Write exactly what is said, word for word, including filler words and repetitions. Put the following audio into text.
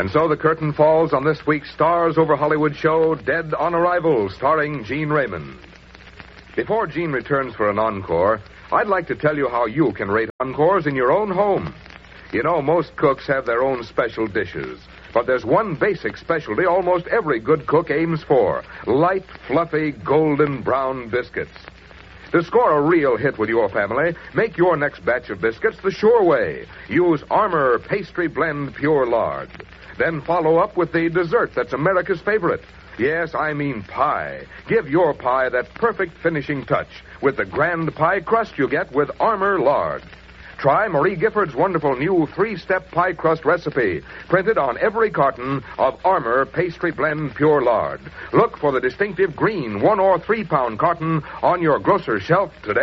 And so the curtain falls on this week's Stars Over Hollywood show, Dead on Arrival, starring Gene Raymond. Before Gene returns for an encore, I'd like to tell you how you can rate encores in your own home. You know, most cooks have their own special dishes. But there's one basic specialty almost every good cook aims for. Light, fluffy, golden brown biscuits. To score a real hit with your family, make your next batch of biscuits the sure way. Use Armour Pastry Blend Pure Lard. Then follow up with the dessert that's America's favorite. Yes, I mean pie. Give your pie that perfect finishing touch with the grand pie crust you get with Armour Lard. Try Marie Gifford's wonderful new three-step pie crust recipe, printed on every carton of Armour Pastry Blend Pure Lard. Look for the distinctive green one- or three-pound carton on your grocer's shelf today.